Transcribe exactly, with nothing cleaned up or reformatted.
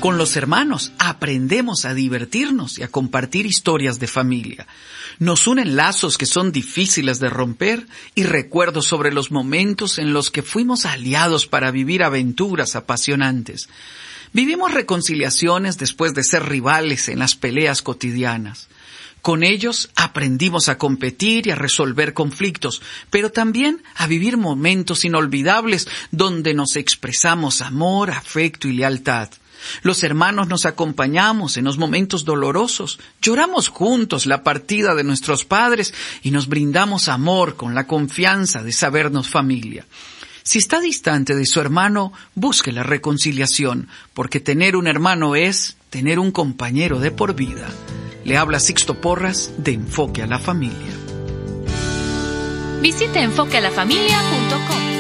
Con los hermanos aprendemos a divertirnos y a compartir historias de familia. Nos unen lazos que son difíciles de romper y recuerdos sobre los momentos en los que fuimos aliados para vivir aventuras apasionantes. Vivimos reconciliaciones después de ser rivales en las peleas cotidianas. Con ellos aprendimos a competir y a resolver conflictos, pero también a vivir momentos inolvidables donde nos expresamos amor, afecto y lealtad. Los hermanos nos acompañamos en los momentos dolorosos, lloramos juntos la partida de nuestros padres y nos brindamos amor con la confianza de sabernos familia. Si está distante de su hermano, busque la reconciliación, porque tener un hermano es tener un compañero de por vida. Le habla Sixto Porras de Enfoque a la Familia. Visite enfoque a la familia punto com.